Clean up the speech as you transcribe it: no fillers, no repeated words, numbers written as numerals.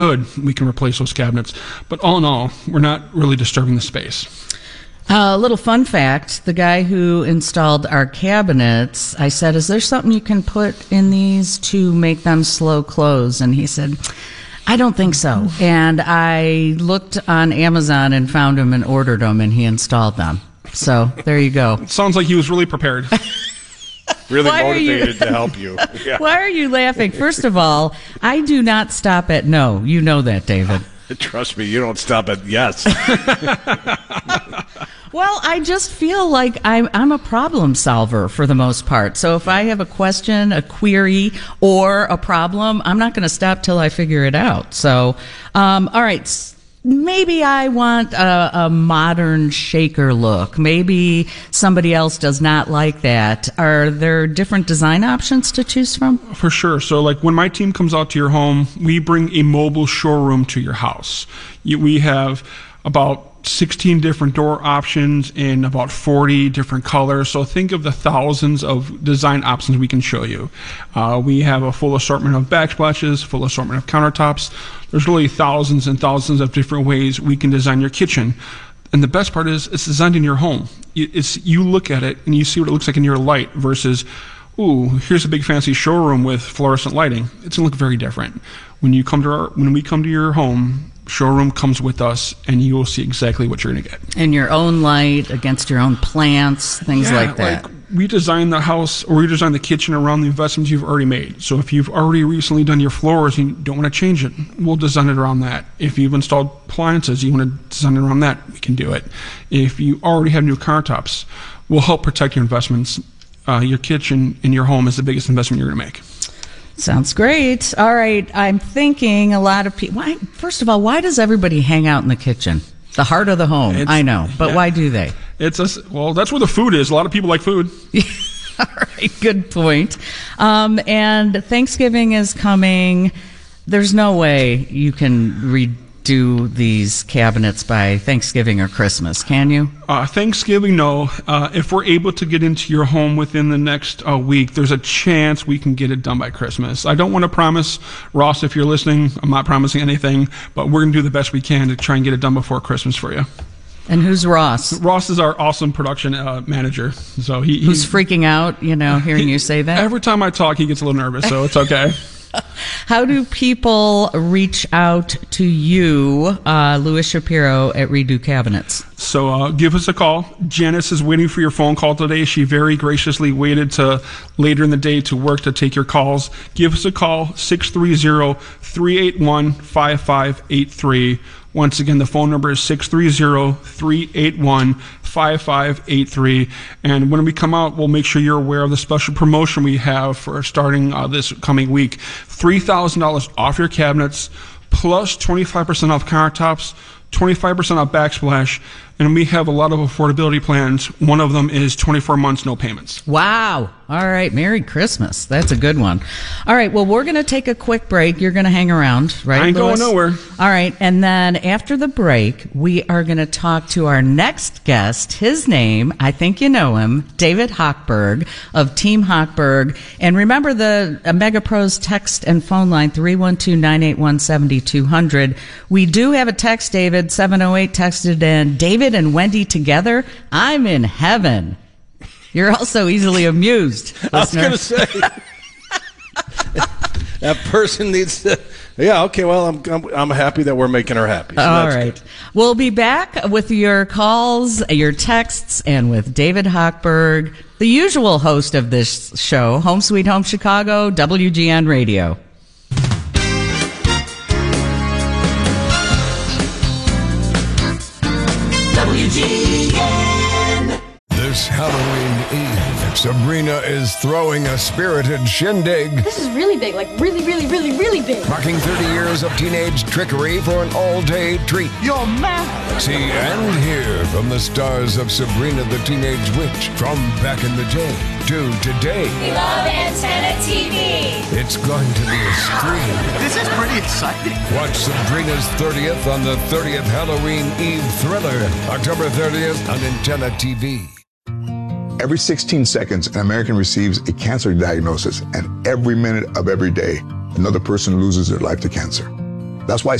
good, we can replace those cabinets. But all in all, we're not really disturbing the space. A little fun fact, the guy who installed our cabinets, I said, is there something you can put in these to make them slow close? And he said, I don't think so. And I looked on Amazon and found them and ordered them, and he installed them. So there you go. It sounds like he was really prepared. Really motivated to help you. Yeah. Why are you laughing? First of all, I do not stop at no. You know that, David. Trust me, you don't stop at yes. Well, I just feel like I'm a problem solver for the most part. So if I have a question, a query, or a problem, I'm not going to stop till I figure it out. So, all right. Maybe I want a modern shaker look. Maybe somebody else does not like that. Are there different design options to choose from? For sure. So like when my team comes out to your home, we bring a mobile showroom to your house. We have about 16 different door options in about 40 different colors. So think of the thousands of design options we can show you. We have a full assortment of backsplashes, full assortment of countertops. There's really thousands and thousands of different ways we can design your kitchen. And the best part is it's designed in your home. You look at it and you see what it looks like in your light versus, ooh, here's a big fancy showroom with fluorescent lighting. It's going to look very different. When we come to your home, showroom comes with us, and you will see exactly what you're going to get. And your own light against your own plants, things like that. Like we design the house or we design the kitchen around the investments you've already made. So if you've already recently done your floors and you don't want to change it, we'll design it around that. If you've installed appliances, you want to design it around that, we can do it. If you already have new countertops, we'll help protect your investments. Your kitchen in your home is the biggest investment you're going to make. Sounds great. All right. I'm thinking a lot of people. First of all, why does everybody hang out in the kitchen? The heart of the home. I know, but why do they? Well, that's where the food is. A lot of people like food. All right. Good point. And Thanksgiving is coming. There's no way you can redo these cabinets by Thanksgiving or Christmas, can you? Thanksgiving, no. If we're able to get into your home within the next week, there's a chance we can get it done by Christmas. I don't want to promise, Ross, if you're listening, I'm not promising anything, but we're going to do the best we can to try and get it done before Christmas for you. And who's Ross? Ross is our awesome production manager. So who's freaking out, hearing you say that? Every time I talk, he gets a little nervous, so it's okay. How do people reach out to you, Louis Shapiro, at Redo Cabinets? So give us a call. Janice is waiting for your phone call today. She very graciously waited to later in the day to work to take your calls. Give us a call, 630-381-5583. Once again, the phone number is 630-381-5583. And when we come out, we'll make sure you're aware of the special promotion we have for starting this coming week. $3,000 off your cabinets, plus 25% off countertops, 25% off backsplash, and we have a lot of affordability plans. One of them is 24 months, no payments. Wow. All right. Merry Christmas. That's a good one. All right. Well, we're going to take a quick break. You're going to hang around, right, I ain't Louis? going nowhere. All right. And then after the break, we are going to talk to our next guest. His name, I think you know him, David Hochberg of Team Hochberg. And remember the Mega Pros text and phone line, 312-981-7200. We do have a text, David, 708 texted in, David and Wendy together, I'm in heaven. You're also easily amused, listener. I was going to say, that person needs to, yeah, okay, well, I'm happy that we're making her happy. So all right. Good. We'll be back with your calls, your texts, and with David Hochberg, the usual host of this show, Home Sweet Home Chicago, WGN Radio. This Halloween Eve, Sabrina is throwing a spirited shindig. This is really big, like really, really, really, really big. Marking 30 years of teenage trickery for an all-day treat. You're mad. See and hear from the stars of Sabrina the Teenage Witch from back in the day to today. We love Antenna TV. It's going to be a scream. This is pretty exciting. Watch Sabrina's 30th on the 30th Halloween Eve thriller, October 30th on Antenna TV. Every 16 seconds, an American receives a cancer diagnosis, and every minute of every day, another person loses their life to cancer. That's why